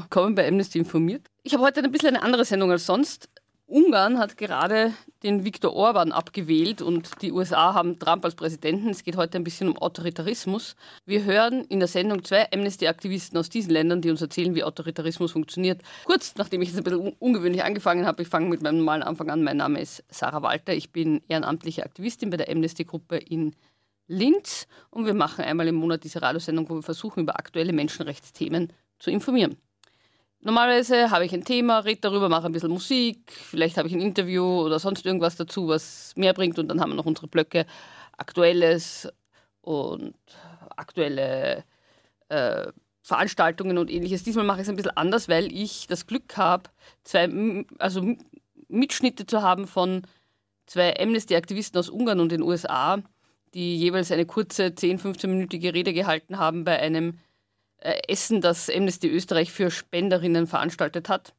willkommen bei Amnesty informiert. Ich habe heute ein bisschen eine andere Sendung als sonst. Ungarn hat gerade den Viktor Orban abgewählt und die USA haben Trump als Präsidenten. Es geht heute ein bisschen um Autoritarismus. Wir hören in der Sendung 2 Amnesty-Aktivisten aus diesen Ländern, die uns erzählen, wie Autoritarismus funktioniert. Kurz, nachdem ich jetzt ein bisschen ungewöhnlich angefangen habe, ich fange mit meinem normalen Anfang an. Mein Name ist Sarah Walter. Ich bin ehrenamtliche Aktivistin bei der Amnesty-Gruppe in Linz und wir machen einmal im Monat diese Radiosendung, wo wir versuchen, über aktuelle Menschenrechtsthemen zu informieren. Normalerweise habe ich ein Thema, rede darüber, mache ein bisschen Musik, vielleicht habe ich ein Interview oder sonst irgendwas dazu, was mehr bringt und dann haben wir noch unsere Blöcke Aktuelles und aktuelle Veranstaltungen und ähnliches. Diesmal mache ich es ein bisschen anders, weil ich das Glück habe, Mitschnitte zu haben von 2 Amnesty-Aktivisten aus Ungarn und den USA, die jeweils eine kurze 10-15-minütige Rede gehalten haben bei einem Essen, das Amnesty Österreich für Spenderinnen veranstaltet hat.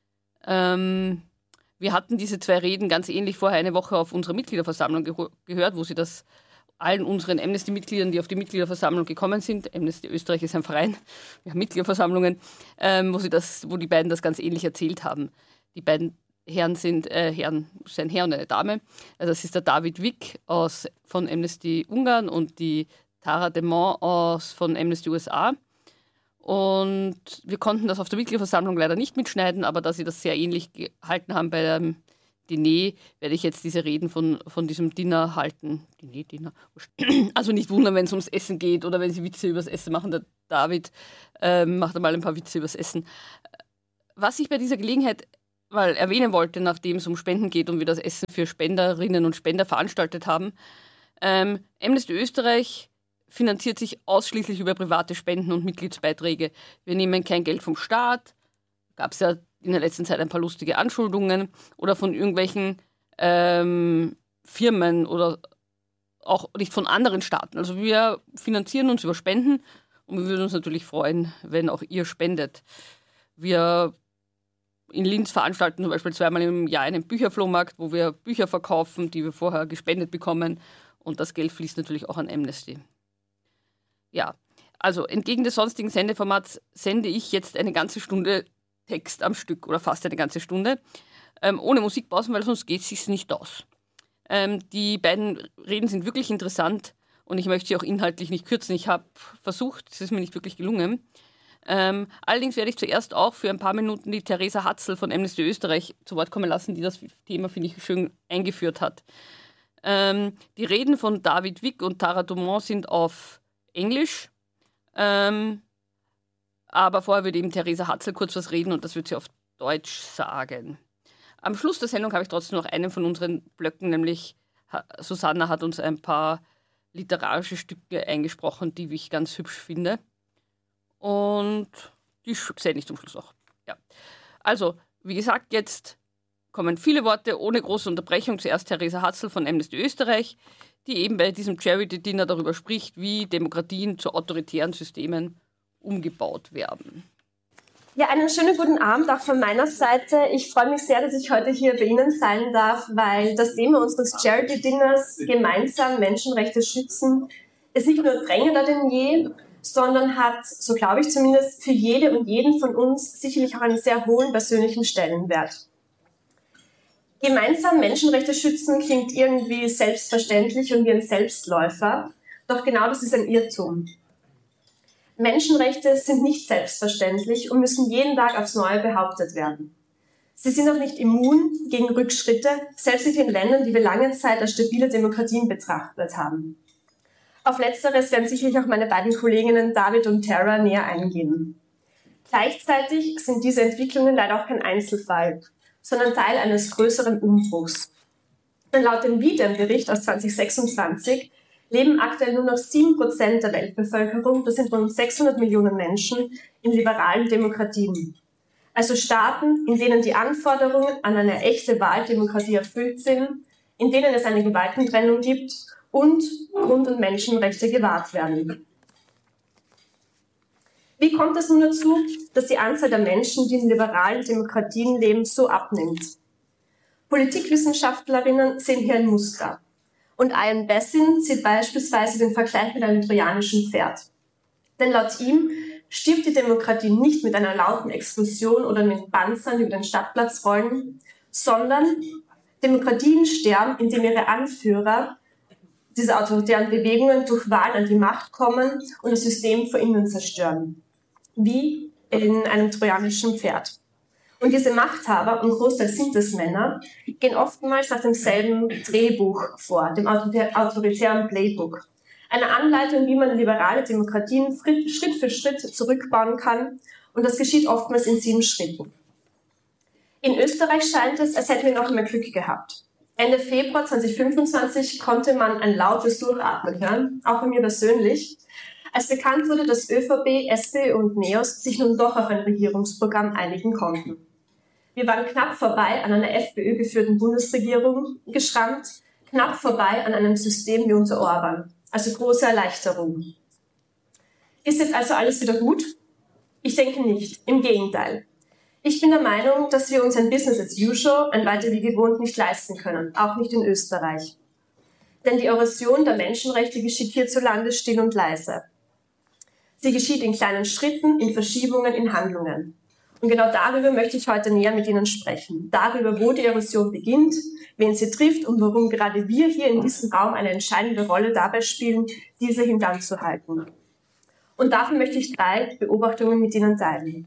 Wir hatten diese 2 Reden ganz ähnlich vorher eine Woche auf unserer Mitgliederversammlung gehört, wo sie das allen unseren Amnesty-Mitgliedern, die auf die Mitgliederversammlung gekommen sind, Amnesty Österreich ist ein Verein, wir haben Mitgliederversammlungen, wo die beiden das ganz ähnlich erzählt haben. Die beiden Herren sind ein Herr und eine Dame. Also das ist der David Wick von Amnesty Ungarn und die Tara Demont von Amnesty USA. Und wir konnten das auf der Mitgliederversammlung leider nicht mitschneiden, aber da sie das sehr ähnlich gehalten haben bei dem Diner, werde ich jetzt diese Reden von diesem Dinner halten. Dinner. Also nicht wundern, wenn es ums Essen geht oder wenn sie Witze übers Essen machen. Der David macht einmal ein paar Witze übers Essen. Was ich bei dieser Gelegenheit mal erwähnen wollte, nachdem es um Spenden geht und wir das Essen für Spenderinnen und Spender veranstaltet haben, Amnesty Österreich finanziert sich ausschließlich über private Spenden und Mitgliedsbeiträge. Wir nehmen kein Geld vom Staat. Gab es ja in der letzten Zeit ein paar lustige Anschuldungen oder von irgendwelchen Firmen oder auch nicht von anderen Staaten. Also wir finanzieren uns über Spenden und wir würden uns natürlich freuen, wenn auch ihr spendet. Wir in Linz veranstalten zum Beispiel 2-mal im Jahr einen Bücherflohmarkt, wo wir Bücher verkaufen, die wir vorher gespendet bekommen. Und das Geld fließt natürlich auch an Amnesty. Ja, also entgegen des sonstigen Sendeformats sende ich jetzt eine ganze Stunde Text am Stück oder fast eine ganze Stunde, ohne Musikpausen, weil sonst geht es sich nicht aus. Die beiden Reden sind wirklich interessant und ich möchte sie auch inhaltlich nicht kürzen. Ich habe versucht, es ist mir nicht wirklich gelungen. Allerdings werde ich zuerst auch für ein paar Minuten die Theresa Hatzl von Amnesty Österreich zu Wort kommen lassen, die das Thema, finde ich, schön eingeführt hat. Die Reden von David Wick und Tara Demont sind auf Englisch, aber vorher wird eben Theresa Hatzl kurz was reden und das wird sie auf Deutsch sagen. Am Schluss der Sendung habe ich trotzdem noch einen von unseren Blöcken, nämlich Susanna hat uns ein paar literarische Stücke eingesprochen, die ich ganz hübsch finde. Und die sende ich zum Schluss auch. Ja. Also, wie gesagt, jetzt kommen viele Worte ohne große Unterbrechung. Zuerst Theresa Hatzl von Amnesty Österreich, die eben bei diesem Charity-Dinner darüber spricht, wie Demokratien zu autoritären Systemen umgebaut werden. Ja, einen schönen guten Abend auch von meiner Seite. Ich freue mich sehr, dass ich heute hier bei Ihnen sein darf, weil das Thema unseres Charity-Dinners, gemeinsam Menschenrechte schützen, ist nicht nur drängender denn je, sondern hat, so glaube ich zumindest, für jede und jeden von uns sicherlich auch einen sehr hohen persönlichen Stellenwert. Gemeinsam Menschenrechte schützen klingt irgendwie selbstverständlich und wie ein Selbstläufer, doch genau das ist ein Irrtum. Menschenrechte sind nicht selbstverständlich und müssen jeden Tag aufs Neue behauptet werden. Sie sind auch nicht immun gegen Rückschritte, selbst nicht in Ländern, die wir lange Zeit als stabile Demokratien betrachtet haben. Auf Letzteres werden sicherlich auch meine beiden Kolleginnen David und Tara näher eingehen. Gleichzeitig sind diese Entwicklungen leider auch kein Einzelfall, sondern Teil eines größeren Umbruchs. Denn laut dem WIDEM-Bericht aus 2026 leben aktuell nur noch 7% der Weltbevölkerung, das sind rund 600 Millionen Menschen, in liberalen Demokratien. Also Staaten, in denen die Anforderungen an eine echte Wahldemokratie erfüllt sind, in denen es eine Gewaltentrennung gibt und Grund- und Menschenrechte gewahrt werden. Wie kommt es nun dazu, dass die Anzahl der Menschen, die in liberalen Demokratien leben, so abnimmt? Politikwissenschaftlerinnen sehen hier ein Muster. Und Ian Bessin zieht beispielsweise den Vergleich mit einem trojanischen Pferd. Denn laut ihm stirbt die Demokratie nicht mit einer lauten Explosion oder mit Panzern über den Stadtplatz rollen, sondern Demokratien sterben, indem ihre Anführer dieser autoritären Bewegungen durch Wahlen an die Macht kommen und das System von innen zerstören, wie in einem trojanischen Pferd. Und diese Machthaber, und großteils sind es Männer, gehen oftmals nach demselben Drehbuch vor, dem autoritären Playbook. Eine Anleitung, wie man liberale Demokratien Schritt für Schritt zurückbauen kann, und das geschieht oftmals in 7 Schritten. In Österreich scheint es, als hätten wir noch mehr Glück gehabt. Ende Februar 2025 konnte man ein lautes Durchatmen hören, auch bei mir persönlich, als bekannt wurde, dass ÖVP, SPÖ und NEOS sich nun doch auf ein Regierungsprogramm einigen konnten. Wir waren knapp vorbei an einer FPÖ-geführten Bundesregierung geschrammt, knapp vorbei an einem System wie unter Orban. Also große Erleichterung. Ist jetzt also alles wieder gut? Ich denke nicht. Im Gegenteil. Ich bin der Meinung, dass wir uns ein Business as usual, ein weiter wie gewohnt, nicht leisten können. Auch nicht in Österreich. Denn die Erosion der Menschenrechte geschieht hierzulande still und leise. Sie geschieht in kleinen Schritten, in Verschiebungen, in Handlungen. Und genau darüber möchte ich heute näher mit Ihnen sprechen. Darüber, wo die Erosion beginnt, wen sie trifft und warum gerade wir hier in diesem Raum eine entscheidende Rolle dabei spielen, diese hintanzuhalten. Und dafür möchte ich 3 Beobachtungen mit Ihnen teilen.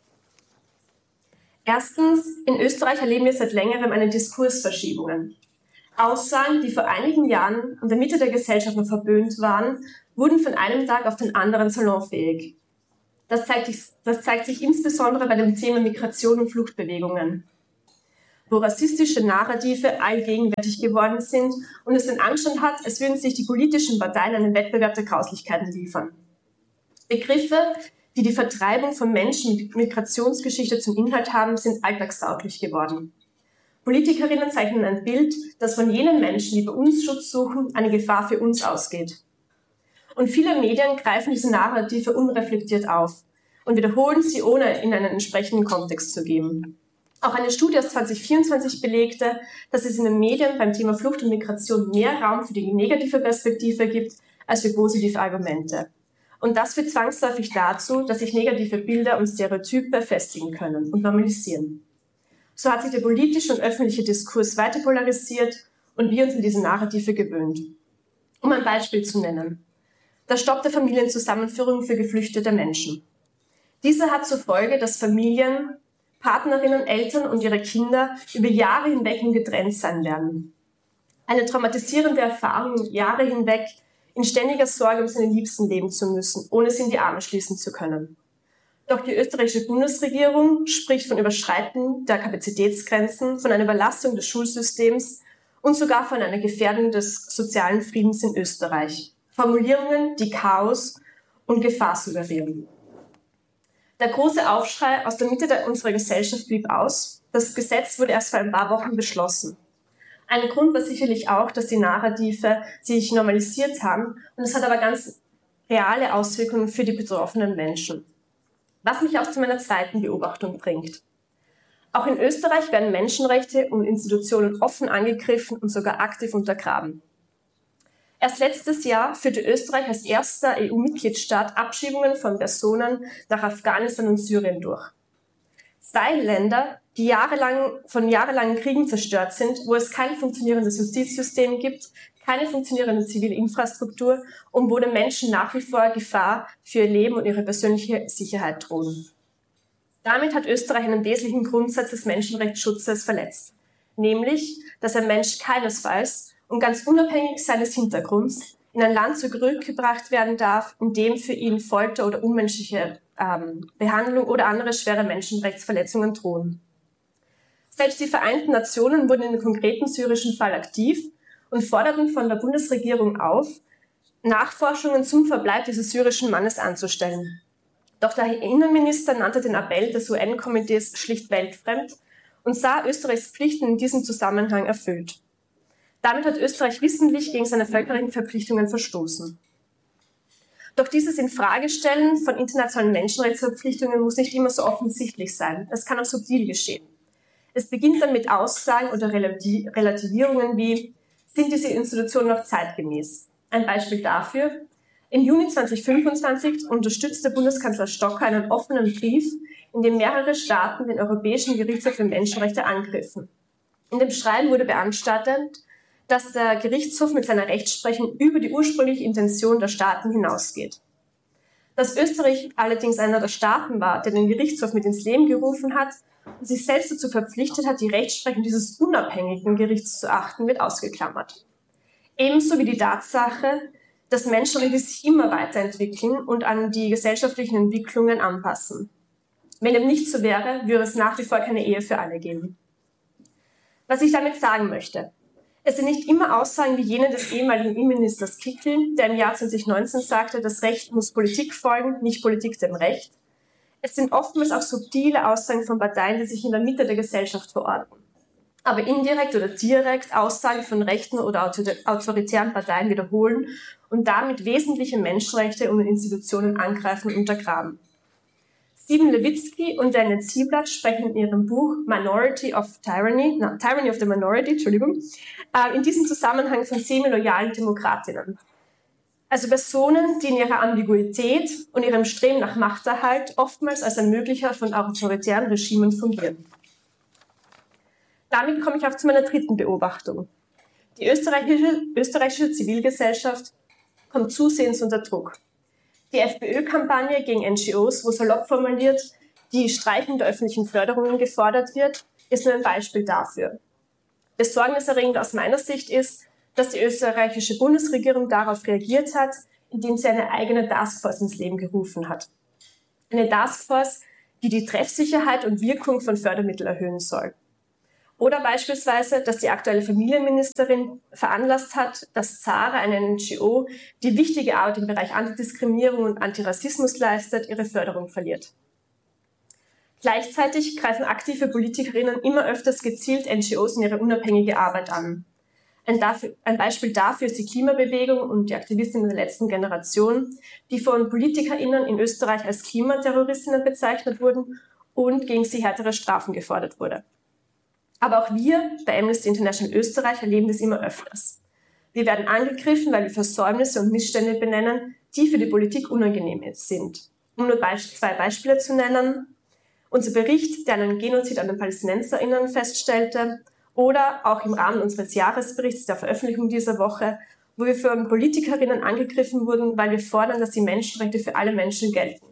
Erstens, in Österreich erleben wir seit längerem eine Diskursverschiebung. Aussagen, die vor einigen Jahren in der Mitte der Gesellschaft noch verböhnt waren, wurden von einem Tag auf den anderen salonfähig. Das zeigt sich insbesondere bei dem Thema Migration und Fluchtbewegungen, wo rassistische Narrative allgegenwärtig geworden sind und es den Anschein hat, als würden sich die politischen Parteien einen Wettbewerb der Grauslichkeiten liefern. Begriffe, die die Vertreibung von Menschen mit Migrationsgeschichte zum Inhalt haben, sind alltagstauglich geworden. Politikerinnen zeichnen ein Bild, das von jenen Menschen, die bei uns Schutz suchen, eine Gefahr für uns ausgeht. Und viele Medien greifen diese Narrative unreflektiert auf und wiederholen sie, ohne in einen entsprechenden Kontext zu geben. Auch eine Studie aus 2024 belegte, dass es in den Medien beim Thema Flucht und Migration mehr Raum für die negative Perspektive gibt als für positive Argumente. Und das führt zwangsläufig dazu, dass sich negative Bilder und Stereotype festigen können und normalisieren. So hat sich der politische und öffentliche Diskurs weiter polarisiert und wir uns an diese Narrative gewöhnt. Um ein Beispiel zu nennen: Der Stopp der Familienzusammenführung für geflüchtete Menschen. Dieser hat zur Folge, dass Familien, Partnerinnen, Eltern und ihre Kinder über Jahre hinweg nun getrennt sein werden. Eine traumatisierende Erfahrung, Jahre hinweg in ständiger Sorge um seine Liebsten leben zu müssen, ohne sie in die Arme schließen zu können. Doch die österreichische Bundesregierung spricht von Überschreiten der Kapazitätsgrenzen, von einer Überlastung des Schulsystems und sogar von einer Gefährdung des sozialen Friedens in Österreich. Formulierungen, die Chaos und Gefahr suggerieren. Der große Aufschrei aus der Mitte unserer Gesellschaft blieb aus. Das Gesetz wurde erst vor ein paar Wochen beschlossen. Ein Grund war sicherlich auch, dass die Narrative sich normalisiert haben, und es hat aber ganz reale Auswirkungen für die betroffenen Menschen. Was mich auch zu meiner zweiten Beobachtung bringt. Auch in Österreich werden Menschenrechte und Institutionen offen angegriffen und sogar aktiv untergraben. Erst letztes Jahr führte Österreich als erster EU-Mitgliedstaat Abschiebungen von Personen nach Afghanistan und Syrien durch. 2 Länder, die von jahrelangen Kriegen zerstört sind, wo es kein funktionierendes Justizsystem gibt, keine funktionierende zivile Infrastruktur und wo den Menschen nach wie vor Gefahr für ihr Leben und ihre persönliche Sicherheit drohen. Damit hat Österreich einen wesentlichen Grundsatz des Menschenrechtsschutzes verletzt, nämlich, dass ein Mensch keinesfalls und ganz unabhängig seines Hintergrunds in ein Land zurückgebracht werden darf, in dem für ihn Folter oder unmenschliche Behandlung oder andere schwere Menschenrechtsverletzungen drohen. Selbst die Vereinten Nationen wurden in dem konkreten syrischen Fall aktiv und forderten von der Bundesregierung auf, Nachforschungen zum Verbleib dieses syrischen Mannes anzustellen. Doch der Innenminister nannte den Appell des UN-Komitees schlicht weltfremd und sah Österreichs Pflichten in diesem Zusammenhang erfüllt. Damit hat Österreich wissentlich gegen seine völkerrechtlichen Verpflichtungen verstoßen. Doch dieses Infragestellen von internationalen Menschenrechtsverpflichtungen muss nicht immer so offensichtlich sein. Es kann auch subtil geschehen. Es beginnt dann mit Aussagen oder Relativierungen wie: Sind diese Institutionen noch zeitgemäß? Ein Beispiel dafür: Im Juni 2025 unterstützte Bundeskanzler Stocker einen offenen Brief, in dem mehrere Staaten den Europäischen Gerichtshof für Menschenrechte angriffen. In dem Schreiben wurde beanstandet, dass der Gerichtshof mit seiner Rechtsprechung über die ursprüngliche Intention der Staaten hinausgeht. Dass Österreich allerdings einer der Staaten war, der den Gerichtshof mit ins Leben gerufen hat und sich selbst dazu verpflichtet hat, die Rechtsprechung dieses unabhängigen Gerichts zu achten, wird ausgeklammert. Ebenso wie die Tatsache, dass Menschenrechte sich immer weiterentwickeln und an die gesellschaftlichen Entwicklungen anpassen. Wenn dem nicht so wäre, würde es nach wie vor keine Ehe für alle geben. Was ich damit sagen möchte: Es sind nicht immer Aussagen wie jene des ehemaligen Innenministers Kickl, der im Jahr 2019 sagte, das Recht muss Politik folgen, nicht Politik dem Recht. Es sind oftmals auch subtile Aussagen von Parteien, die sich in der Mitte der Gesellschaft verorten. Aber indirekt oder direkt Aussagen von rechten oder autoritären Parteien wiederholen und damit wesentliche Menschenrechte und Institutionen angreifen und untergraben. Steven Levitsky und Daniel Ziblatt sprechen in ihrem Buch Tyranny of the Minority, in diesem Zusammenhang von semi-loyalen Demokratinnen. Also Personen, die in ihrer Ambiguität und ihrem Streben nach Machterhalt oftmals als Ermöglicher von autoritären Regimen fungieren. Damit komme ich auch zu meiner dritten Beobachtung. Die österreichische Zivilgesellschaft kommt zusehends unter Druck. Die FPÖ-Kampagne gegen NGOs, wo salopp formuliert die Streichung der öffentlichen Förderungen gefordert wird, ist nur ein Beispiel dafür. Besorgniserregend aus meiner Sicht ist, dass die österreichische Bundesregierung darauf reagiert hat, indem sie eine eigene Taskforce ins Leben gerufen hat. Eine Taskforce, die die Treffsicherheit und Wirkung von Fördermitteln erhöhen soll. Oder beispielsweise, dass die aktuelle Familienministerin veranlasst hat, dass ZARA, eine NGO, die wichtige Arbeit im Bereich Antidiskriminierung und Antirassismus leistet, ihre Förderung verliert. Gleichzeitig greifen aktive Politikerinnen immer öfters gezielt NGOs in ihre unabhängige Arbeit an. Ein Beispiel dafür ist die Klimabewegung und die Aktivistinnen der letzten Generation, die von PolitikerInnen in Österreich als Klimaterroristinnen bezeichnet wurden und gegen sie härtere Strafen gefordert wurde. Aber auch wir bei Amnesty International Österreich erleben das immer öfters. Wir werden angegriffen, weil wir Versäumnisse und Missstände benennen, die für die Politik unangenehm sind. Um nur zwei Beispiele zu nennen: Unser Bericht, der einen Genozid an den PalästinenserInnen feststellte, oder auch im Rahmen unseres Jahresberichts der Veröffentlichung dieser Woche, wo wir von PolitikerInnen angegriffen wurden, weil wir fordern, dass die Menschenrechte für alle Menschen gelten.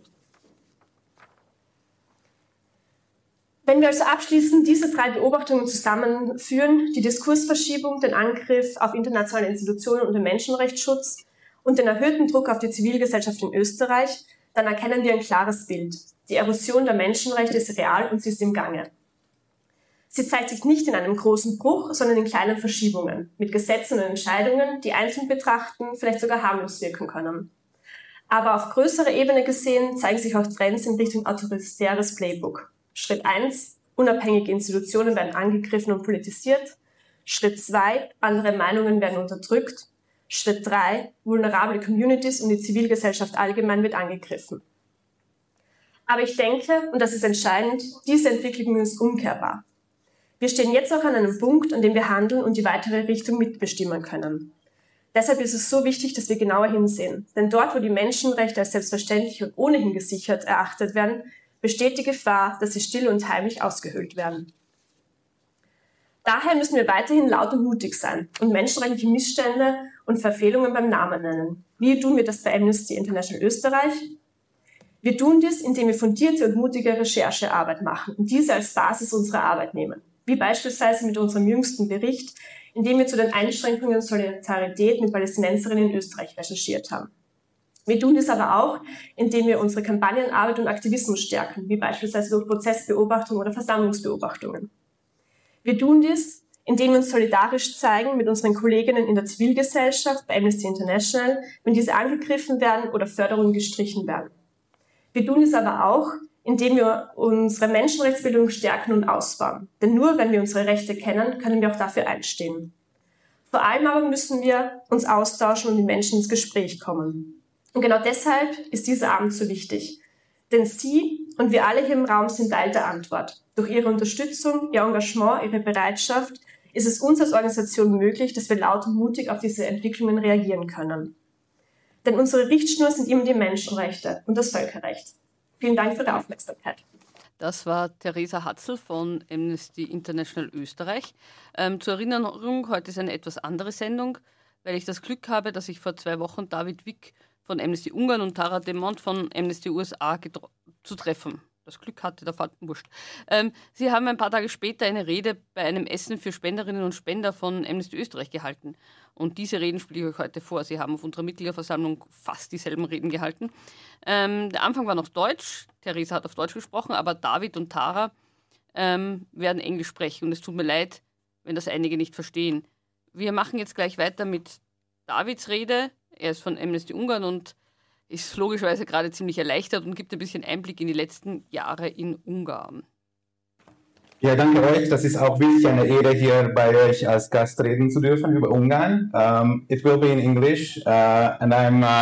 Wenn wir also abschließend diese drei Beobachtungen zusammenführen, die Diskursverschiebung, den Angriff auf internationale Institutionen und den Menschenrechtsschutz und den erhöhten Druck auf die Zivilgesellschaft in Österreich, dann erkennen wir ein klares Bild. Die Erosion der Menschenrechte ist real und sie ist im Gange. Sie zeigt sich nicht in einem großen Bruch, sondern in kleinen Verschiebungen, mit Gesetzen und Entscheidungen, die einzeln betrachten vielleicht sogar harmlos wirken können. Aber auf größerer Ebene gesehen zeigen sich auch Trends in Richtung autoritäres Playbook. Schritt 1, unabhängige Institutionen werden angegriffen und politisiert. Schritt 2, andere Meinungen werden unterdrückt. Schritt 3, vulnerable Communities und die Zivilgesellschaft allgemein wird angegriffen. Aber ich denke, und das ist entscheidend, diese Entwicklung ist umkehrbar. Wir stehen jetzt auch an einem Punkt, an dem wir handeln und die weitere Richtung mitbestimmen können. Deshalb ist es so wichtig, dass wir genauer hinsehen. Denn dort, wo die Menschenrechte als selbstverständlich und ohnehin gesichert erachtet werden, besteht die Gefahr, dass sie still und heimlich ausgehöhlt werden. Daher müssen wir weiterhin laut und mutig sein und menschenrechtliche Missstände und Verfehlungen beim Namen nennen. Wie tun wir das bei Amnesty International Österreich? Wir tun dies, indem wir fundierte und mutige Recherchearbeit machen und diese als Basis unserer Arbeit nehmen. Wie beispielsweise mit unserem jüngsten Bericht, in dem wir zu den Einschränkungen und Solidarität mit Palästinenserinnen in Österreich recherchiert haben. Wir tun dies aber auch, indem wir unsere Kampagnenarbeit und Aktivismus stärken, wie beispielsweise durch Prozessbeobachtung oder Versammlungsbeobachtungen. Wir tun dies, indem wir uns solidarisch zeigen mit unseren Kolleginnen in der Zivilgesellschaft bei Amnesty International, wenn diese angegriffen werden oder Förderungen gestrichen werden. Wir tun dies aber auch, indem wir unsere Menschenrechtsbildung stärken und ausbauen. Denn nur wenn wir unsere Rechte kennen, können wir auch dafür einstehen. Vor allem aber müssen wir uns austauschen und die Menschen ins Gespräch kommen. Und genau deshalb ist dieser Abend so wichtig. Denn Sie und wir alle hier im Raum sind Teil der Antwort. Durch Ihre Unterstützung, Ihr Engagement, Ihre Bereitschaft ist es uns als Organisation möglich, dass wir laut und mutig auf diese Entwicklungen reagieren können. Denn unsere Richtschnur sind immer die Menschenrechte und das Völkerrecht. Vielen Dank für die Aufmerksamkeit. Das war Theresa Hatzl von Amnesty International Österreich. Zur Erinnerung, heute ist eine etwas andere Sendung, weil ich das Glück habe, dass ich vor 2 Wochen David Wick von Amnesty Ungarn und Tara Demont von Amnesty USA zu treffen. Das Glück hatte, der Fahrt wurscht. Sie haben ein paar Tage später eine Rede bei einem Essen für Spenderinnen und Spender von Amnesty Österreich gehalten. Und diese Reden spiele ich euch heute vor. Sie haben auf unserer Mitgliederversammlung fast dieselben Reden gehalten. Der Anfang war noch Deutsch. Theresa hat auf Deutsch gesprochen, aber David und Tara werden Englisch sprechen. Und es tut mir leid, wenn das einige nicht verstehen. Wir machen jetzt gleich weiter mit Davids Rede. Er ist von Amnesty Ungarn und ist logischerweise gerade ziemlich erleichtert und gibt ein bisschen Einblick in die letzten Jahre in Ungarn. Ja, danke euch. Das ist auch wirklich eine Ehre, hier bei euch als Gast reden zu dürfen über Ungarn. It will be in English, and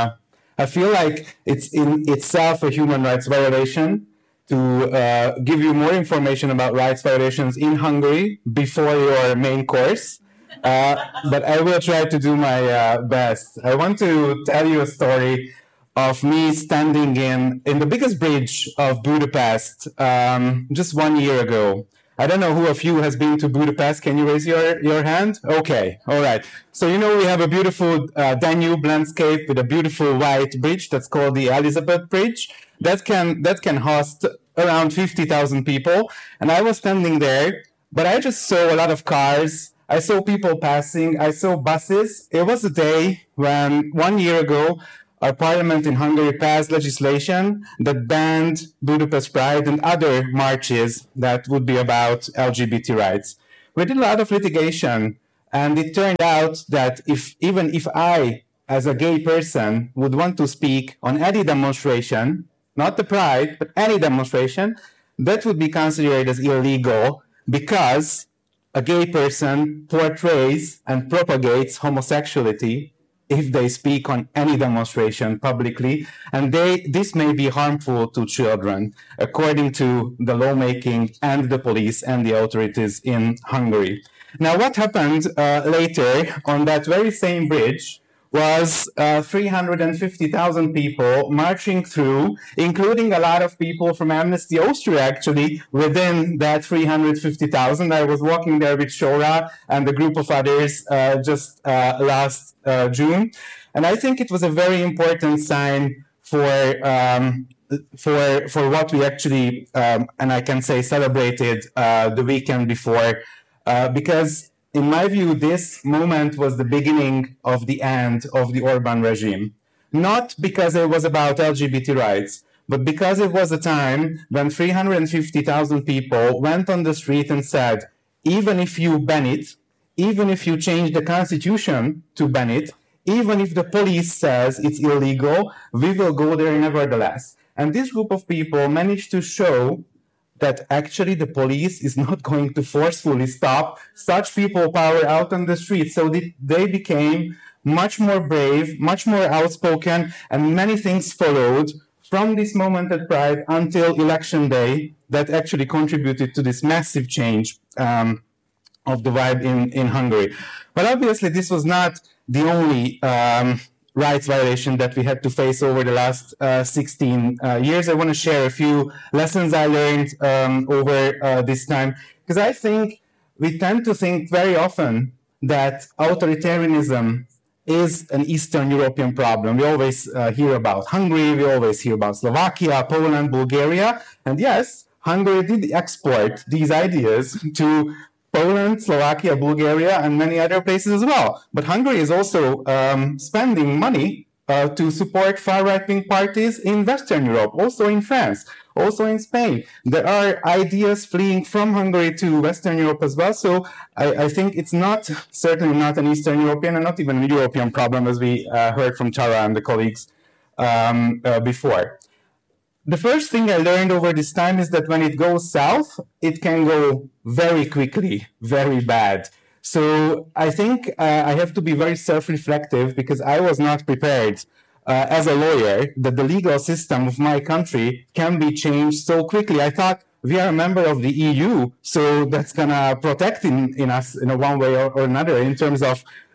I feel like it's in itself a human rights violation to give you more information about rights violations in Hungary before your main course. But I will try to do my best. I want to tell you a story of me standing in the biggest bridge of Budapest just 1 year ago. I don't know who of you has been to Budapest. Can you raise your hand? Okay, all right. So you know we have a beautiful Danube landscape with a beautiful white bridge that's called the Elizabeth Bridge. That can host around 50,000 people. And I was standing there, but I just saw a lot of cars. I saw people passing. I saw buses. It was a day when 1 year ago, our parliament in Hungary passed legislation that banned Budapest Pride and other marches that would be about LGBT rights. We did a lot of litigation, and it turned out that even if I, as a gay person, would want to speak on any demonstration, not the Pride, but any demonstration, that would be considered as illegal because a gay person portrays and propagates homosexuality if they speak on any demonstration publicly, and this may be harmful to children, according to the lawmaking and the police and the authorities in Hungary. Now, what happened later on that very same bridge was 350,000 people marching through, including a lot of people from Amnesty Austria, actually, within that 350,000. I was walking there with Shora and a group of others just last June. And I think it was a very important sign for what we actually, and I can say celebrated the weekend before, because in my view, this moment was the beginning of the end of the Orban regime. Not because it was about LGBT rights, but because it was a time when 350,000 people went on the street and said, even if you ban it, even if you change the constitution to ban it, even if the police says it's illegal, we will go there nevertheless. And this group of people managed to show that actually the police is not going to forcefully stop such people power out on the streets. So they became much more brave, much more outspoken, and many things followed from this moment at Pride until election day that actually contributed to this massive change of the vibe in Hungary. But obviously this was not the only rights violation that we had to face over the last 16 years. I want to share a few lessons I learned over this time, because I think we tend to think very often that authoritarianism is an Eastern European problem. We always hear about Hungary, we always hear about Slovakia, Poland, Bulgaria, and yes, Hungary did export these ideas to Poland, Slovakia, Bulgaria, and many other places as well. But Hungary is also spending money to support far-right-wing parties in Western Europe, also in France, also in Spain. There are ideas fleeing from Hungary to Western Europe as well. So I think it's certainly not an Eastern European and not even a European problem, as we heard from Tara and the colleagues before. The first thing I learned over this time is that when it goes south, it can go very quickly, very bad. So I think I have to be very self-reflective, because I was not prepared as a lawyer that the legal system of my country can be changed so quickly. I thought we are a member of the EU, so that's going to protect in us in a one way or another in terms of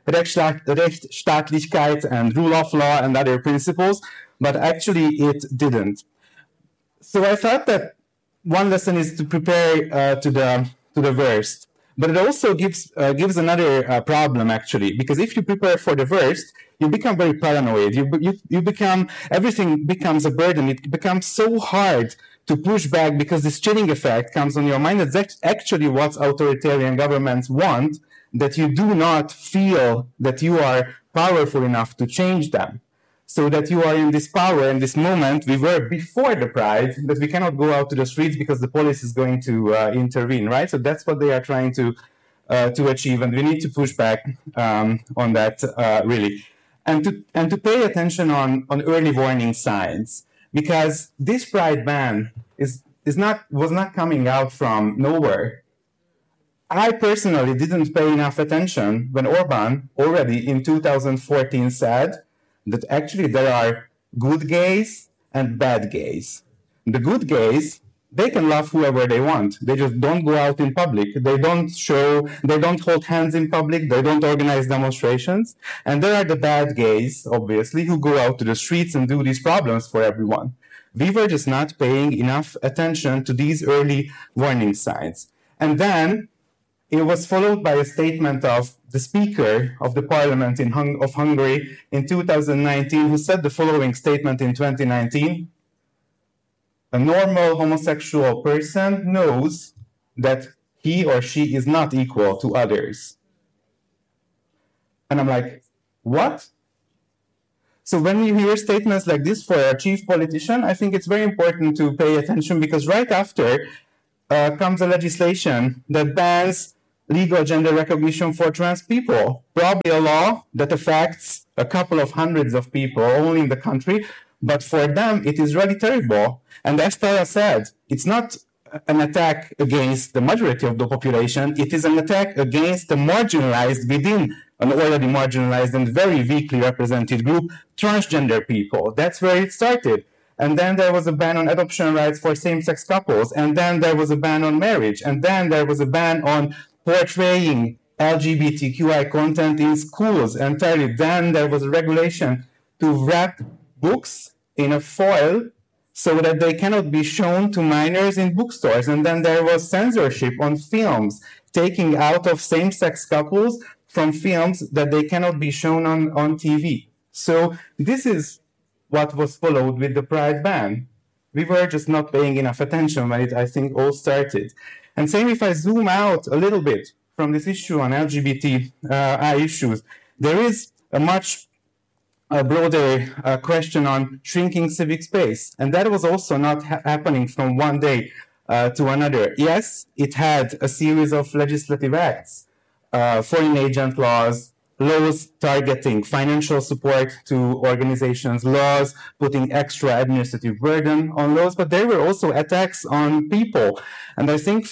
Rechtsstaatlichkeit and rule of law and other principles, but actually it didn't. So I thought that one lesson is to prepare to the worst, but it also gives another problem actually, because if you prepare for the worst, you become very paranoid. You become, everything becomes a burden. It becomes so hard to push back because this chilling effect comes on your mind. That's actually what authoritarian governments want, that you do not feel that you are powerful enough to change them. So that you are in this power, in this moment, we were before the Pride, that we cannot go out to the streets because the police is going to intervene, right? So that's what they are trying to achieve, and we need to push back on that, really. And to pay attention on early warning signs, because this Pride ban was not coming out from nowhere. I personally didn't pay enough attention when Orban already in 2014 said that actually there are good gays and bad gays. The good gays, they can love whoever they want. They just don't go out in public. They don't hold hands in public. They don't organize demonstrations. And there are the bad gays, obviously, who go out to the streets and do these problems for everyone. We were just not paying enough attention to these early warning signs. And then it was followed by a statement of the Speaker of the Parliament of Hungary in 2019, who said the following statement in 2019: a normal homosexual person knows that he or she is not equal to others. And I'm like, what? So when you hear statements like this for a chief politician, I think it's very important to pay attention, because right after comes a legislation that bans legal gender recognition for trans people, probably a law that affects a couple of hundreds of people only in the country, but for them it is really terrible. And as Tara said, it's not an attack against the majority of the population, it is an attack against the marginalized within an already marginalized and very weakly represented group, transgender people. That's where it started. And then there was a ban on adoption rights for same-sex couples, and then there was a ban on marriage, and then there was a ban on portraying LGBTQI content in schools entirely. Then there was a regulation to wrap books in a foil so that they cannot be shown to minors in bookstores. And then there was censorship on films, taking out of same-sex couples from films that they cannot be shown on TV. So this is what was followed with the Pride ban. We were just not paying enough attention when it, I think, all started. And same if I zoom out a little bit from this issue on LGBTI issues, there is a much broader question on shrinking civic space. And that was also not happening from one day to another. Yes, it had a series of legislative acts, foreign agent laws, laws targeting financial support to organizations, laws putting extra administrative burden on laws, but there were also attacks on people. And I think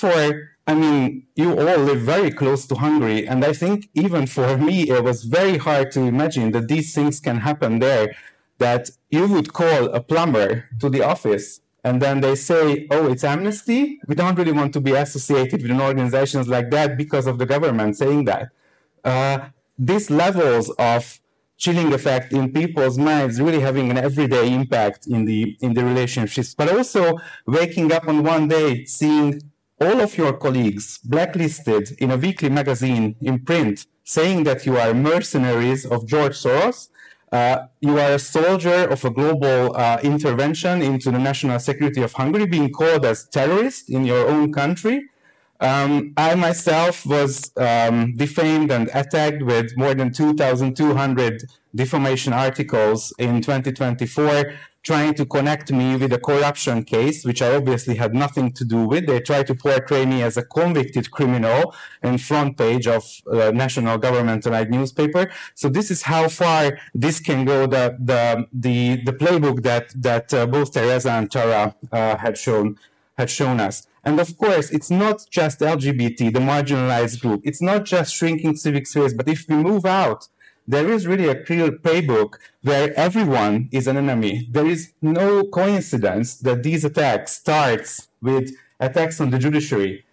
you all live very close to Hungary, and I think even for me, it was very hard to imagine that these things can happen there, that you would call a plumber to the office and then they say, oh, it's amnesty. We don't really want to be associated with organizations like that because of the government saying that. These levels of chilling effect in people's minds really having an everyday impact in the relationships, but also waking up on one day, seeing all of your colleagues blacklisted in a weekly magazine in print, saying that you are mercenaries of George Soros, you are a soldier of a global intervention into the national security of Hungary, being called as terrorist in your own country. I myself was defamed and attacked with more than 2,200 defamation articles in 2024, trying to connect me with a corruption case, which I obviously had nothing to do with. They tried to portray me as a convicted criminal in front page of national government-allied newspaper. So this is how far this can go, the playbook that both Teresa and Tara had shown us. And of course, it's not just LGBT, the marginalized group. It's not just shrinking civic space, but if we move out, there is really a clear playbook where everyone is an enemy. There is no coincidence that these attacks starts with attacks on the judiciary.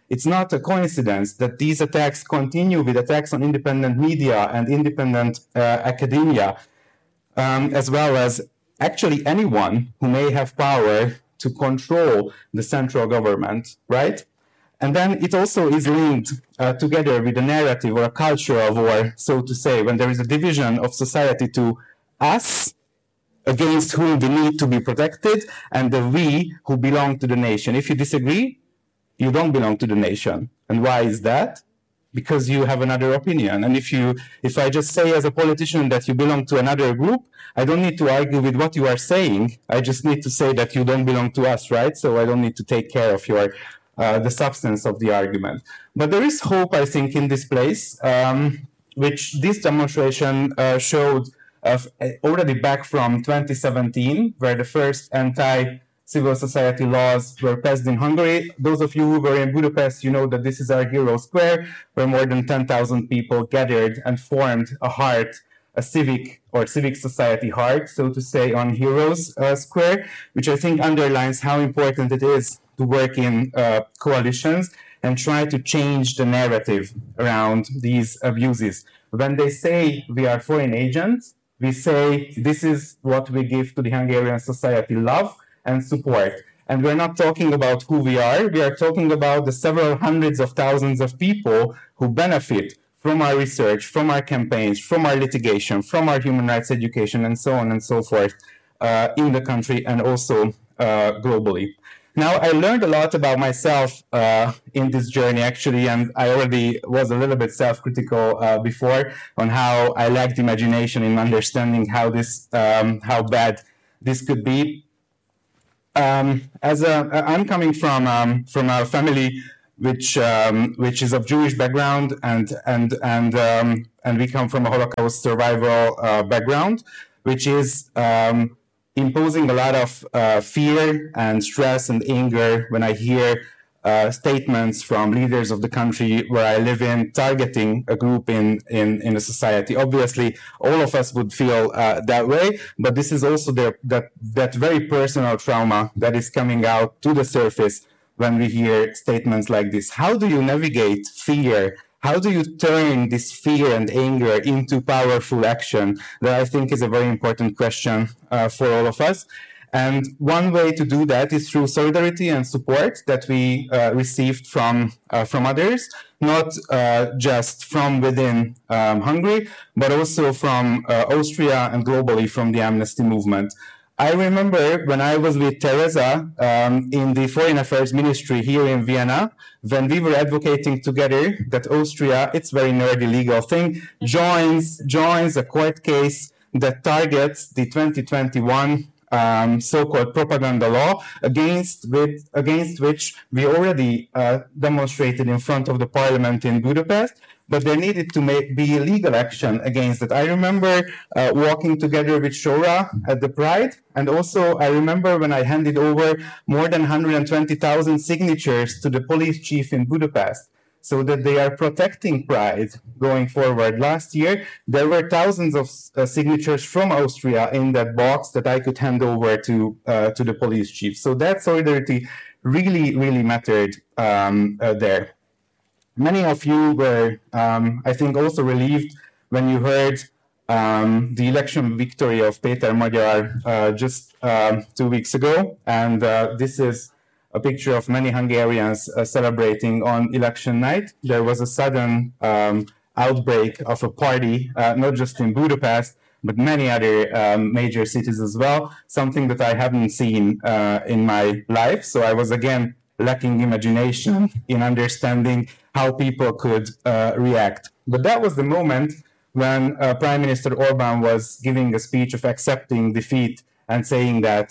it's not a coincidence that these attacks continue with attacks on independent media and independent academia, as well as actually anyone who may have power to control the central government, right? And then it also is linked together with a narrative or a culture of war, so to say, when there is a division of society to us, against whom we need to be protected, and the we who belong to the nation. If you disagree, you don't belong to the nation. And why is that? Because you have another opinion. And if I just say as a politician that you belong to another group, I don't need to argue with what you are saying. I just need to say that you don't belong to us, right? So I don't need to take care of the substance of the argument. But there is hope, I think, in this place, which this demonstration showed already back from 2017, where the first anti-civil society laws were passed in Hungary. Those of you who were in Budapest, you know that this is our Hero Square, where more than 10,000 people gathered and formed a civic society heart, so to say, on Heroes Square, which I think underlines how important it is to work in coalitions and try to change the narrative around these abuses. When they say we are foreign agents, we say this is what we give to the Hungarian society, love and support. And we're not talking about who we are talking about the several hundreds of thousands of people who benefit from our research, from our campaigns, from our litigation, from our human rights education, and so on and so forth in the country and also globally. Now, I learned a lot about myself in this journey, actually, and I already was a little bit self-critical before on how I lacked imagination in understanding how bad this could be. I'm coming from a family which is of Jewish background, and we come from a Holocaust survival background, which is imposing a lot of fear and stress and anger when I hear statements from leaders of the country where I live in targeting a group in a society. Obviously, all of us would feel that way, but this is also that very personal trauma that is coming out to the surface when we hear statements like this. How do you navigate fear? How do you turn this fear and anger into powerful action? That I think is a very important question for all of us. And one way to do that is through solidarity and support that we received from others, not just from within Hungary, but also from Austria and globally from the Amnesty movement. I remember when I was with Teresa in the Foreign Affairs Ministry here in Vienna, when we were advocating together that Austria, it's a very nerdy legal thing, joins a court case that targets the 2021 so-called propaganda law against which we already demonstrated in front of the parliament in Budapest, but there needed to be legal action against it. I remember walking together with Shora at the Pride, and also I remember when I handed over more than 120,000 signatures to the police chief in Budapest, so that they are protecting Pride going forward. Last year, there were thousands of signatures from Austria in that box that I could hand over to the police chief. So that solidarity really, really mattered there. Many of you were, I think, also relieved when you heard the election victory of Péter Magyar just 2 weeks ago. And this is a picture of many Hungarians celebrating on election night. There was a sudden outbreak of a party, not just in Budapest, but many other major cities as well, something that I haven't seen in my life. So I was again lacking imagination in understanding how people could react. But that was the moment when Prime Minister Orbán was giving a speech of accepting defeat and saying that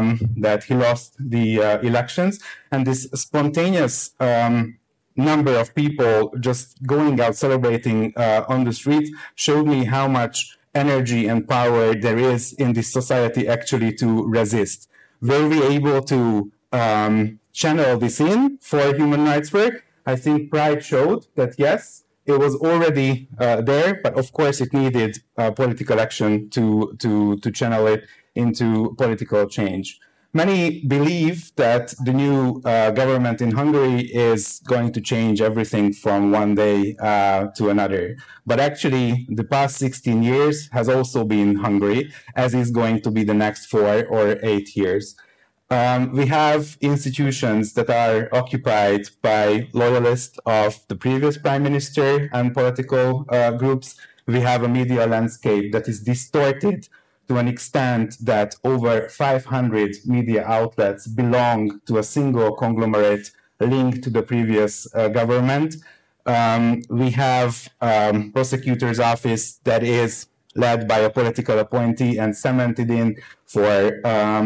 he lost the elections. And this spontaneous number of people just going out celebrating on the street showed me how much energy and power there is in this society actually to resist. Were we able to channel this in for human rights work? I think Pride showed that yes, it was already there, but of course it needed political action to channel it into political change. Many believe that the new government in Hungary is going to change everything from one day to another. But actually, the past 16 years has also been Hungary, as is going to be the next 4 or 8 years. We have institutions that are occupied by loyalists of the previous prime minister and political groups. We have a media landscape that is distorted to an extent that over 500 media outlets belong to a single conglomerate linked to the previous government. We have prosecutor's office that is led by a political appointee and cemented in for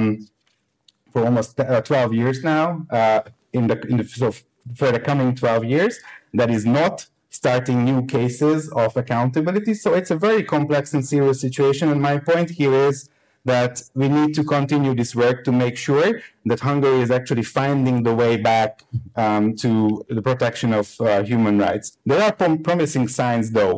almost 12 years now, for the coming 12 years, that is not starting new cases of accountability. So it's a very complex and serious situation. And my point here is that we need to continue this work to make sure that Hungary is actually finding the way back to the protection of human rights. There are promising signs, though.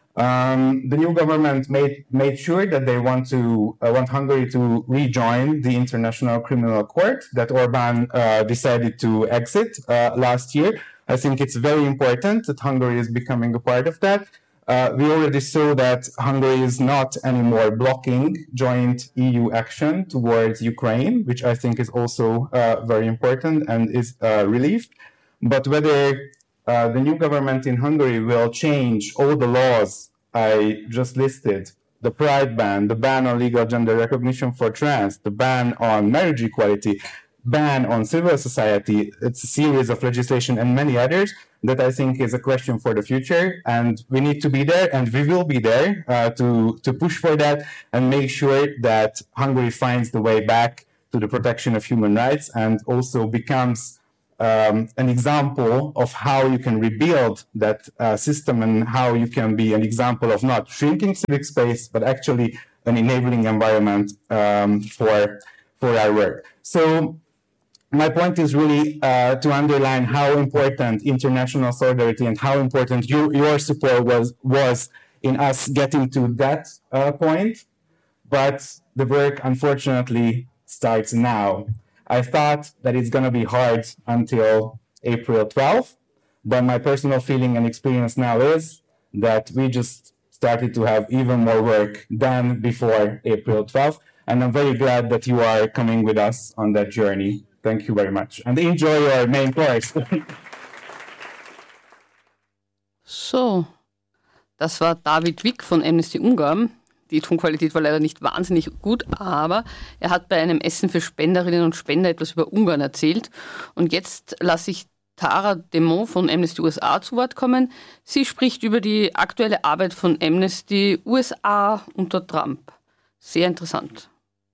The new government made sure that they want Hungary to rejoin the International Criminal Court that Orbán decided to exit last year. I think it's very important that Hungary is becoming a part of that. We already saw that Hungary is not anymore blocking joint EU action towards Ukraine, which I think is also very important and is a relief. But whether the new government in Hungary will change all the laws I just listed, the pride ban, the ban on legal gender recognition for trans, the ban on marriage equality, ban on civil society, it's a series of legislation and many others that I think is a question for the future. And we need to be there, and we will be there to push for that and make sure that Hungary finds the way back to the protection of human rights and also becomes an example of how you can rebuild that system and how you can be an example of not shrinking civic space, but actually an enabling environment for our work. So my point is really to underline how important international solidarity and how important your support was in us getting to that point. But the work, unfortunately, starts now. I thought that it's going to be hard until April 12th, but my personal feeling and experience now is that we just started to have even more work than before April 12th. And I'm very glad that you are coming with us on that journey. Thank you very much. And enjoy your main course. So, das war David Wick von Amnesty Ungarn. Die Tonqualität war leider nicht wahnsinnig gut, aber er hat bei einem Essen für Spenderinnen und Spender etwas über Ungarn erzählt. Und jetzt lasse ich Tara Demont von Amnesty USA zu Wort kommen. Sie spricht über die aktuelle Arbeit von Amnesty USA unter Trump. Sehr interessant.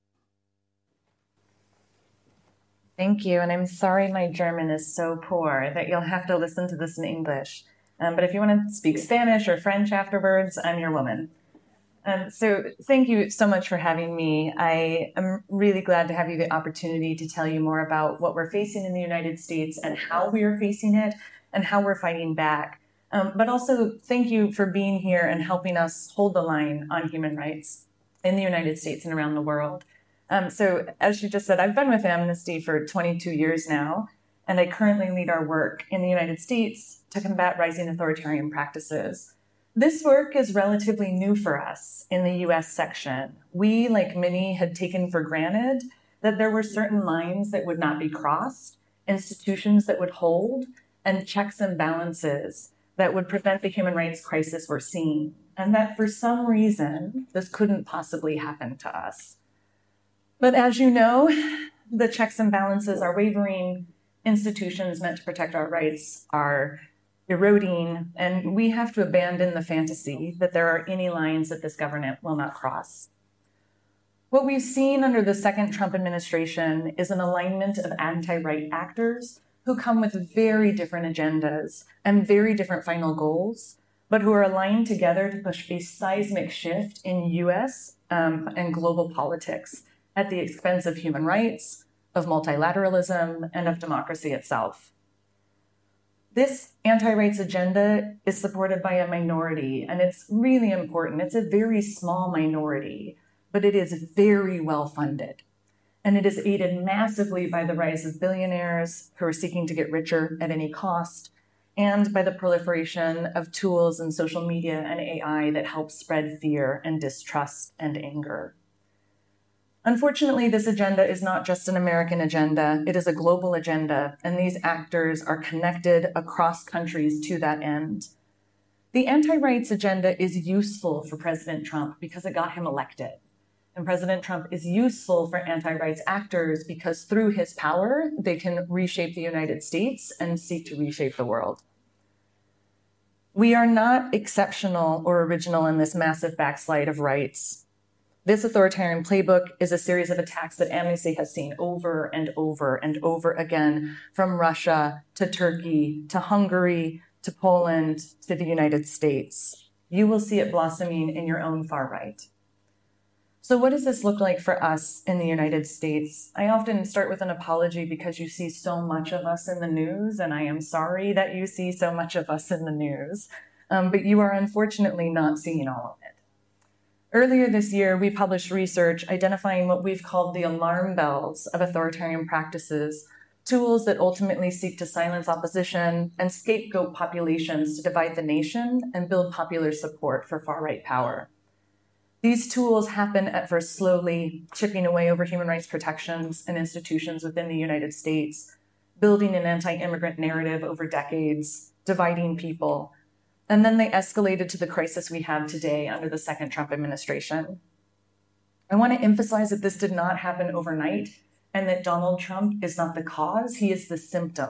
Thank you, and I'm sorry my German is so poor that you'll have to listen to this in English. But if you want to speak Spanish or French afterwards, I'm your woman. So thank you so much for having me. I am really glad to have you the opportunity to tell you more about what we're facing in the United States and how we are facing it and how we're fighting back. But also thank you for being here and helping us hold the line on human rights in the United States and around the world. So as you just said, I've been with Amnesty for 22 years now, and I currently lead our work in the United States to combat rising authoritarian practices. This work is relatively new for us in the US section. We, like many, had taken for granted that there were certain lines that would not be crossed, institutions that would hold, and checks and balances that would prevent the human rights crisis we're seeing, and that for some reason, this couldn't possibly happen to us. But as you know, the checks and balances are wavering, institutions meant to protect our rights are eroding, and we have to abandon the fantasy that there are any lines that this government will not cross. What we've seen under the second Trump administration is an alignment of anti-right actors who come with very different agendas and very different final goals, but who are aligned together to push a seismic shift in US and global politics at the expense of human rights, of multilateralism, and of democracy itself. This anti-rights agenda is supported by a minority, and it's really important. It's a very small minority, but it is very well funded. and it is aided massively by the rise of billionaires who are seeking to get richer at any cost, and by the proliferation of tools in social media and AI that help spread fear and distrust and anger. Unfortunately, this agenda is not just an American agenda, it is a global agenda, and these actors are connected across countries to that end. The anti-rights agenda is useful for President Trump because it got him elected. And President Trump is useful for anti-rights actors because through his power, they can reshape the United States and seek to reshape the world. We are not exceptional or original in this massive backslide of rights. This authoritarian playbook is a series of attacks that Amnesty has seen over and over and over again, from Russia to Turkey to Hungary to Poland to the United States. You will see it blossoming in your own far right. So what does this look like for us in the United States? I often start with an apology because you see so much of us in the news, and I am sorry that you see so much of us in the news, but you are unfortunately not seeing all of it. Earlier this year, we published research identifying what we've called the alarm bells of authoritarian practices, tools that ultimately seek to silence opposition and scapegoat populations to divide the nation and build popular support for far-right power. These tools happen at first slowly, chipping away over human rights protections and institutions within the United States, building an anti-immigrant narrative over decades, dividing people, and then they escalated to the crisis we have today under the second Trump administration. I want to emphasize that this did not happen overnight and that Donald Trump is not the cause, he is the symptom.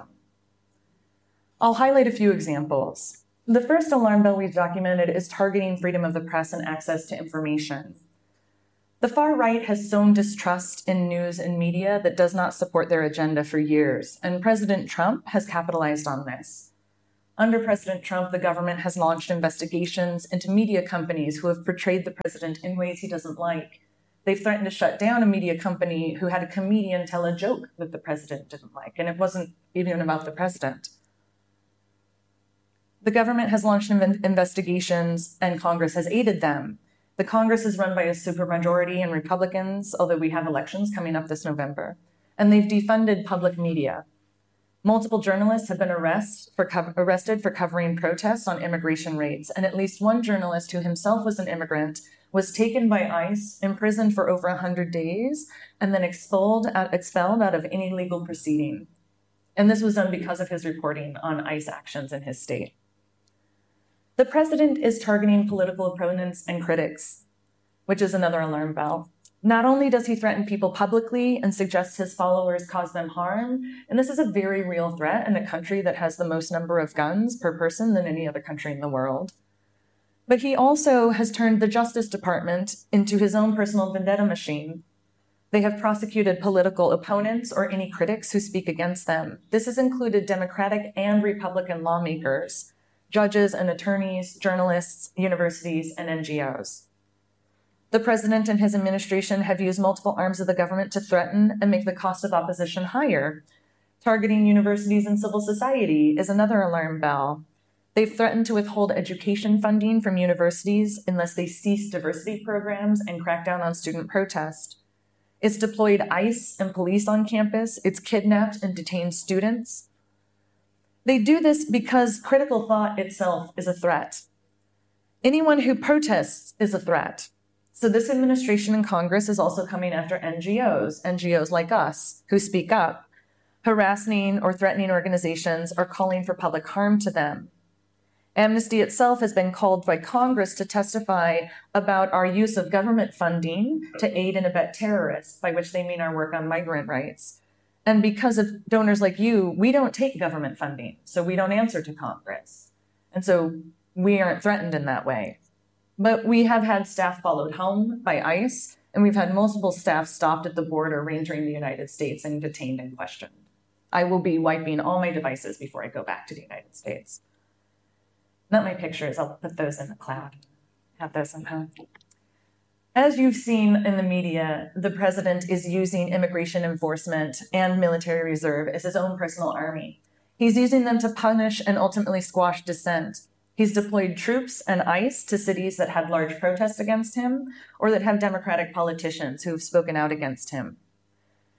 I'll highlight a few examples. The first alarm bell we've documented is targeting freedom of the press and access to information. The far right has sown distrust in news and media that does not support their agenda for years, and President Trump has capitalized on this. Under President Trump, the government has launched investigations into media companies who have portrayed the president in ways he doesn't like. They've threatened to shut down a media company who had a comedian tell a joke that the president didn't like, and it wasn't even about the president. The government has launched investigations, and Congress has aided them. The Congress is run by a supermajority in Republicans, although we have elections coming up this November, and they've defunded public media. Multiple journalists have been arrested for covering protests on immigration raids, and at least one journalist who himself was an immigrant was taken by ICE, imprisoned for over 100 days, and then expelled out of any legal proceeding. And this was done because of his reporting on ICE actions in his state. The president is targeting political opponents and critics, which is another alarm bell. Not only does he threaten people publicly and suggests his followers cause them harm, and this is a very real threat in a country that has the most number of guns per person than any other country in the world, but he also has turned the Justice Department into his own personal vendetta machine. They have prosecuted political opponents or any critics who speak against them. This has included Democratic and Republican lawmakers, judges and attorneys, journalists, universities, and NGOs. The president and his administration have used multiple arms of the government to threaten and make the cost of opposition higher. Targeting universities and civil society is another alarm bell. They've threatened to withhold education funding from universities unless they cease diversity programs and crack down on student protest. It's deployed ICE and police on campus. It's kidnapped and detained students. They do this because critical thought itself is a threat. Anyone who protests is a threat. So this administration and Congress is also coming after NGOs like us, who speak up, harassing or threatening organizations or calling for public harm to them. Amnesty itself has been called by Congress to testify about our use of government funding to aid and abet terrorists, by which they mean our work on migrant rights. And because of donors like you, we don't take government funding, so we don't answer to Congress. And so we aren't threatened in that way. But we have had staff followed home by ICE, and we've had multiple staff stopped at the border re-entering the United States and detained and questioned. I will be wiping all my devices before I go back to the United States. Not my pictures, I'll put those in the cloud. Have those somehow. As you've seen in the media, the president is using immigration enforcement and military reserve as his own personal army. He's using them to punish and ultimately squash dissent. He's deployed troops and ICE to cities that had large protests against him or that have Democratic politicians who have spoken out against him.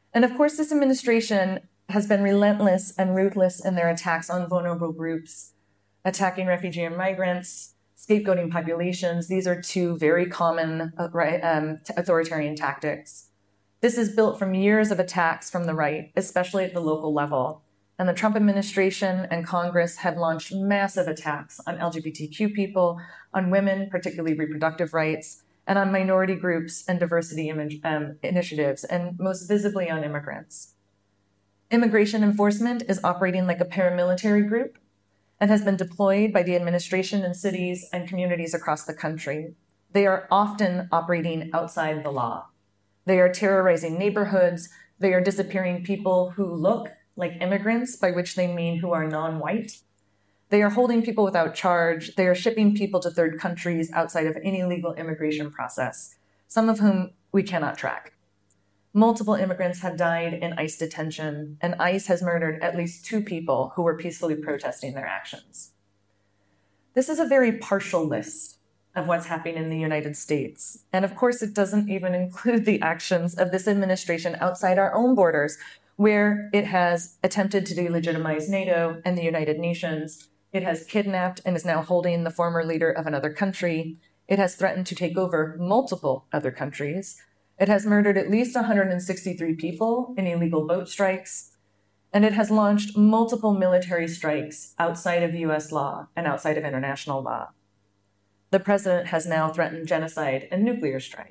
And of course, this administration has been relentless and ruthless in their attacks on vulnerable groups, attacking refugee and migrants, scapegoating populations. These are two very common authoritarian tactics. This is built from years of attacks from the right, especially at the local level. And the Trump administration and Congress have launched massive attacks on LGBTQ people, on women, particularly reproductive rights, and on minority groups and diversity initiatives, and most visibly on immigrants. Immigration enforcement is operating like a paramilitary group and has been deployed by the administration in cities and communities across the country. They are often operating outside the law. They are terrorizing neighborhoods. They are disappearing people who look like immigrants, by which they mean who are non-white. They are holding people without charge. They are shipping people to third countries outside of any legal immigration process, some of whom we cannot track. Multiple immigrants have died in ICE detention, and ICE has murdered at least 2 people who were peacefully protesting their actions. This is a very partial list of what's happening in the United States. And of course, it doesn't even include the actions of this administration outside our own borders, where it has attempted to delegitimize NATO and the United Nations. It has kidnapped and is now holding the former leader of another country. It has threatened to take over multiple other countries. It has murdered at least 163 people in illegal boat strikes. And it has launched multiple military strikes outside of US law and outside of international law. The president has now threatened genocide and nuclear strike.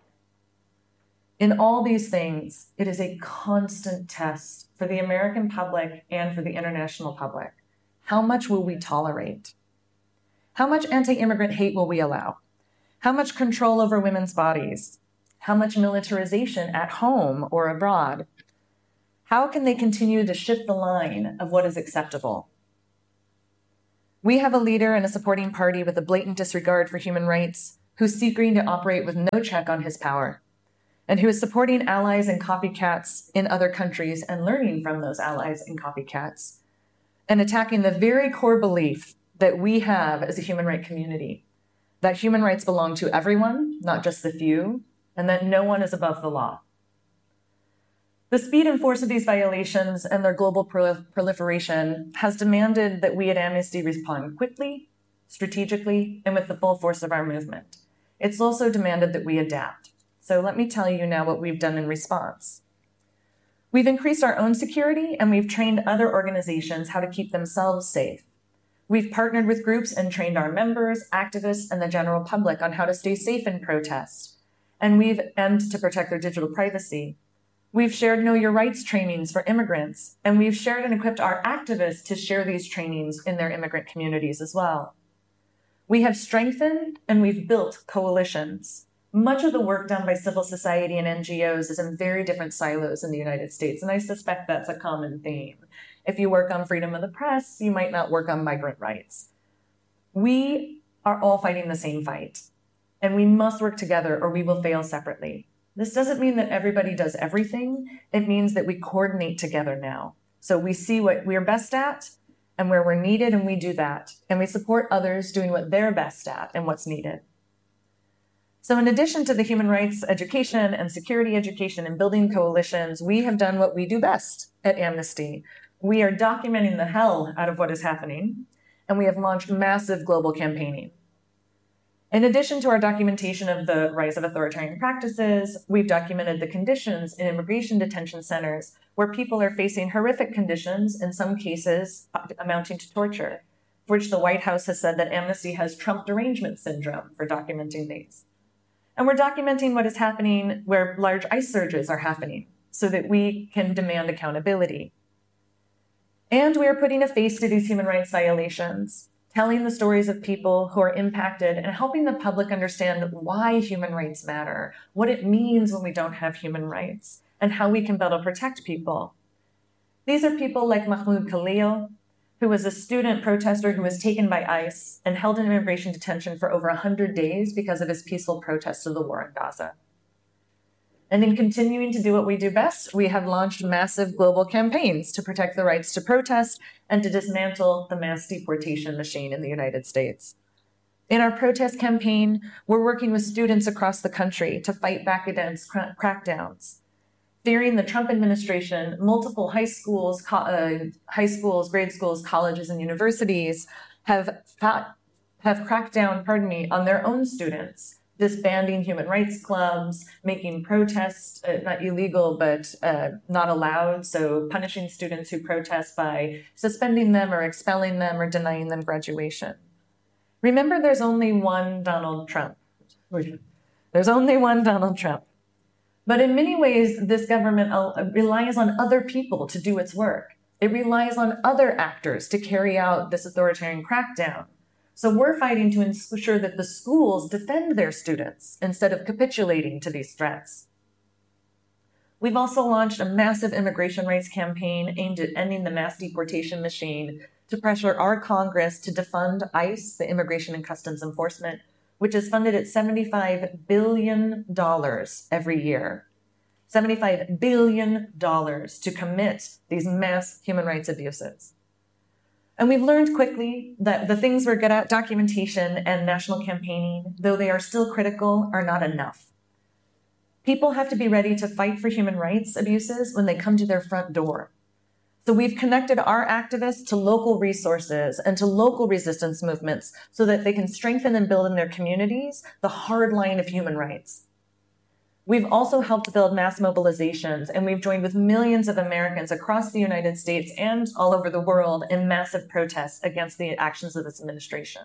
In all these things, it is a constant test for the American public and for the international public. How much will we tolerate? How much anti-immigrant hate will we allow? How much control over women's bodies? How much militarization at home or abroad? How can they continue to shift the line of what is acceptable? We have a leader and a supporting party with a blatant disregard for human rights, who's seeking to operate with no check on his power, and who is supporting allies and copycats in other countries and learning from those allies and copycats, and attacking the very core belief that we have as a human rights community, that human rights belong to everyone, not just the few, and that no one is above the law. The speed and force of these violations and their global proliferation has demanded that we at Amnesty respond quickly, strategically, and with the full force of our movement. It's also demanded that we adapt. So let me tell you now what we've done in response. We've increased our own security, and we've trained other organizations how to keep themselves safe. We've partnered with groups and trained our members, activists, and the general public on how to stay safe in protest, and to protect their digital privacy. We've shared Know Your Rights trainings for immigrants, and we've shared and equipped our activists to share these trainings in their immigrant communities as well. We have strengthened and we've built coalitions. Much of the work done by civil society and NGOs is in very different silos in the United States, and I suspect that's a common theme. If you work on freedom of the press, you might not work on migrant rights. We are all fighting the same fight, and we must work together or we will fail separately. This doesn't mean that everybody does everything. It means that we coordinate together now. So we see what we're best at and where we're needed, and we do that. And we support others doing what they're best at and what's needed. So in addition to the human rights education and security education and building coalitions, we have done what we do best at Amnesty. We are documenting the hell out of what is happening, and we have launched massive global campaigning. In addition to our documentation of the rise of authoritarian practices, we've documented the conditions in immigration detention centers where people are facing horrific conditions, in some cases amounting to torture, for which the White House has said that Amnesty has Trump derangement syndrome for documenting these. And we're documenting what is happening where large ICE surges are happening so that we can demand accountability. And we are putting a face to these human rights violations, telling the stories of people who are impacted and helping the public understand why human rights matter, what it means when we don't have human rights, and how we can better protect people. These are people like Mahmoud Khalil, who was a student protester who was taken by ICE and held in immigration detention for over 100 days because of his peaceful protest of the war in Gaza. And in continuing to do what we do best, we have launched massive global campaigns to protect the rights to protest and to dismantle the mass deportation machine in the United States. In our protest campaign, we're working with students across the country to fight back against crackdowns. During the Trump administration, multiple high schools, grade schools, colleges, and universities have cracked down, on their own students, disbanding human rights clubs, making protests not illegal, but not allowed. So punishing students who protest by suspending them or expelling them or denying them graduation. Remember, there's only one Donald Trump. There's only one Donald Trump. But in many ways, this government relies on other people to do its work. It relies on other actors to carry out this authoritarian crackdown. So we're fighting to ensure that the schools defend their students instead of capitulating to these threats. We've also launched a massive immigration rights campaign aimed at ending the mass deportation machine to pressure our Congress to defund ICE, the Immigration and Customs Enforcement, which is funded at $75 billion every year. $75 billion to commit these mass human rights abuses. And we've learned quickly that the things we're good at, documentation and national campaigning, though they are still critical, are not enough. People have to be ready to fight for human rights abuses when they come to their front door. So we've connected our activists to local resources and to local resistance movements so that they can strengthen and build in their communities the hard line of human rights. We've also helped build mass mobilizations, and we've joined with millions of Americans across the United States and all over the world in massive protests against the actions of this administration.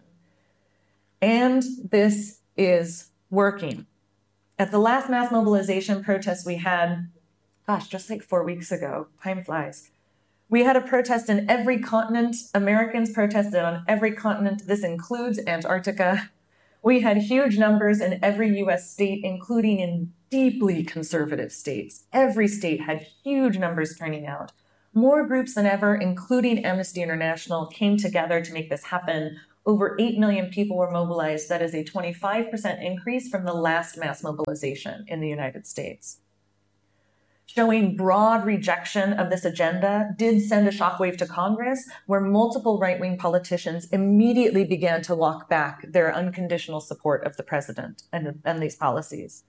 And this is working. At the last mass mobilization protest we had, just like 4 weeks ago, time flies. We had a protest in every continent. Americans protested on every continent. This includes Antarctica. We had huge numbers in every US state, including in deeply conservative states. Every state had huge numbers turning out. More groups than ever, including Amnesty International, came together to make this happen. Over 8 million people were mobilized. That is a 25% increase from the last mass mobilization in the United States. Showing broad rejection of this agenda did send a shockwave to Congress, where multiple right-wing politicians immediately began to walk back their unconditional support of the president and these policies.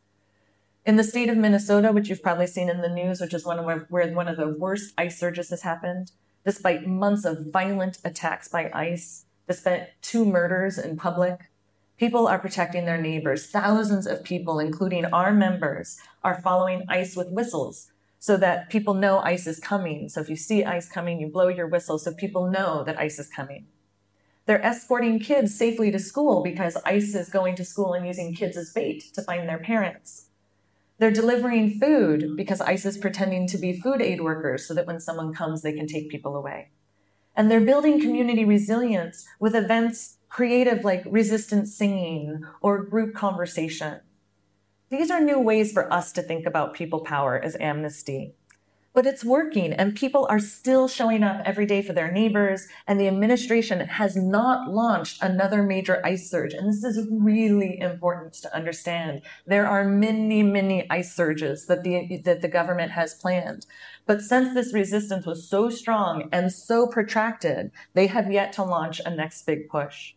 In the state of Minnesota, which you've probably seen in the news, which is where one of the worst ICE surges has happened, despite months of violent attacks by ICE, despite 2 murders in public, people are protecting their neighbors. Thousands of people, including our members, are following ICE with whistles so that people know ICE is coming. So if you see ICE coming, you blow your whistle so people know that ICE is coming. They're escorting kids safely to school because ICE is going to school and using kids as bait to find their parents. They're delivering food because ICE is pretending to be food aid workers so that when someone comes, they can take people away. And they're building community resilience with events creative like resistance singing or group conversation. These are new ways for us to think about people power as Amnesty. But it's working, and people are still showing up every day for their neighbors, and the administration has not launched another major ICE surge. And this is really important to understand. There are many, many ICE surges that the government has planned. But since this resistance was so strong and so protracted, they have yet to launch a next big push.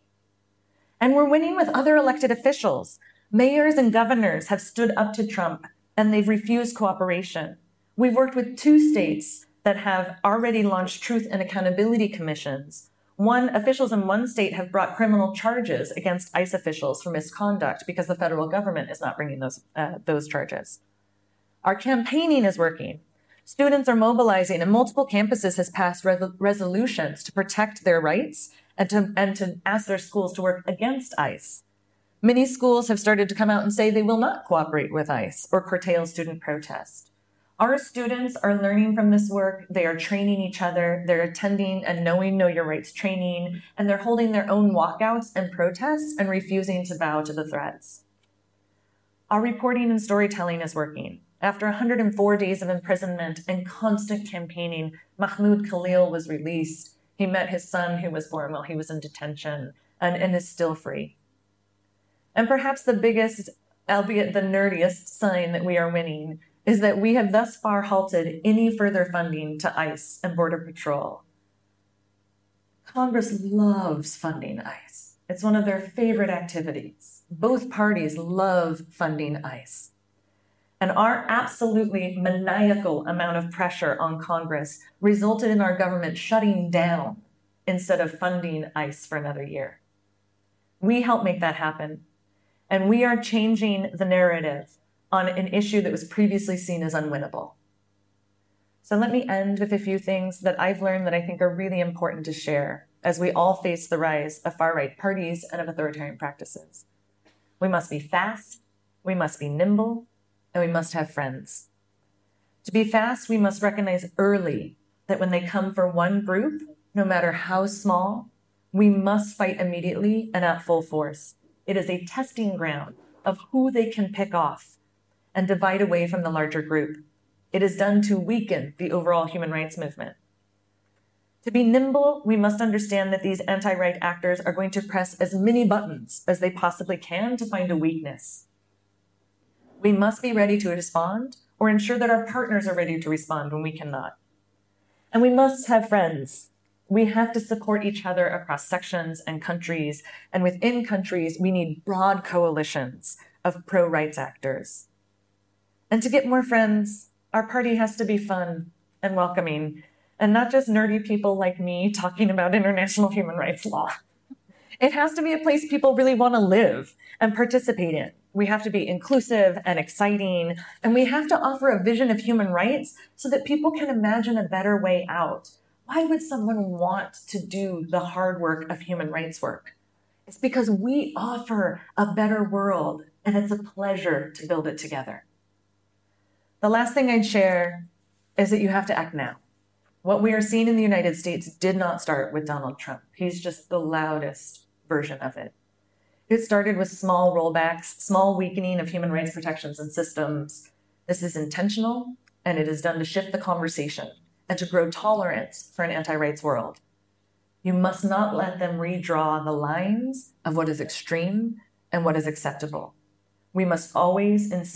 And we're winning with other elected officials. Mayors and governors have stood up to Trump, and they've refused cooperation. We've worked with 2 states that have already launched truth and accountability commissions. Officials in one state have brought criminal charges against ICE officials for misconduct because the federal government is not bringing those charges. Our campaigning is working. Students are mobilizing, and multiple campuses has passed resolutions to protect their rights and to ask their schools to work against ICE. Many schools have started to come out and say they will not cooperate with ICE or curtail student protest. Our students are learning from this work. They are training each other. They're attending and knowing Know Your Rights training, and they're holding their own walkouts and protests and refusing to bow to the threats. Our reporting and storytelling is working. After 104 days of imprisonment and constant campaigning, Mahmoud Khalil was released. He met his son who was born while he was in detention and is still free. And perhaps the biggest, albeit the nerdiest, sign that we are winning is that we have thus far halted any further funding to ICE and Border Patrol. Congress loves funding ICE. It's one of their favorite activities. Both parties love funding ICE. And our absolutely maniacal amount of pressure on Congress resulted in our government shutting down instead of funding ICE for another year. We helped make that happen. And we are changing the narrative on an issue that was previously seen as unwinnable. So let me end with a few things that I've learned that I think are really important to share as we all face the rise of far-right parties and of authoritarian practices. We must be fast, we must be nimble, and we must have friends. To be fast, we must recognize early that when they come for one group, no matter how small, we must fight immediately and at full force. It is a testing ground of who they can pick off and divide away from the larger group. It is done to weaken the overall human rights movement. To be nimble, we must understand that these anti-right actors are going to press as many buttons as they possibly can to find a weakness. We must be ready to respond or ensure that our partners are ready to respond when we cannot. And we must have friends. We have to support each other across sections and countries. And within countries, we need broad coalitions of pro-rights actors. And to get more friends, our party has to be fun and welcoming, and not just nerdy people like me talking about international human rights law. It has to be a place people really want to live and participate in. We have to be inclusive and exciting, and we have to offer a vision of human rights so that people can imagine a better way out. Why would someone want to do the hard work of human rights work? It's because we offer a better world, and it's a pleasure to build it together. The last thing I'd share is that you have to act now. What we are seeing in the United States did not start with Donald Trump. He's just the loudest version of it. It started with small rollbacks, small weakening of human rights protections and systems. This is intentional, and it is done to shift the conversation and to grow tolerance for an anti-rights world. You must not let them redraw the lines of what is extreme and what is acceptable. We must always insist